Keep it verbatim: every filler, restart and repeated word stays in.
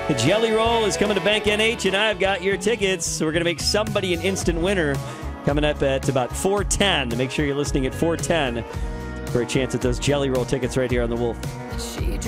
The Jelly Roll is coming to Bank N H, and I've got your tickets. So we're going to make somebody an instant winner coming up at about four ten. Make sure you're listening at four ten for a chance at those Jelly Roll tickets right here on The Wolf. She